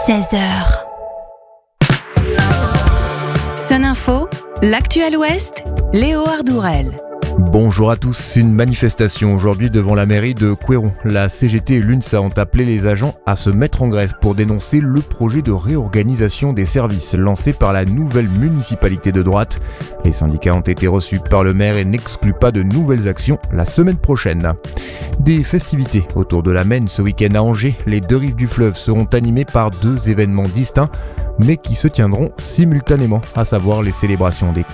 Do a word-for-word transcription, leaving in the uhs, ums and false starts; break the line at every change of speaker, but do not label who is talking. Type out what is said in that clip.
seize heures. Sun Info, l'actuel Ouest, Léo Ardourel.
Bonjour à tous. Une manifestation aujourd'hui devant la mairie de Couëron. La C G T et l'UNSA ont appelé les agents à se mettre en grève pour dénoncer le projet de réorganisation des services lancé par la nouvelle municipalité de droite. Les syndicats ont été reçus par le maire et n'excluent pas de nouvelles actions la semaine prochaine. Des festivités autour de la Maine ce week-end à Angers. Les deux rives du fleuve seront animées par deux événements distincts mais qui se tiendront simultanément, à savoir les célébrations des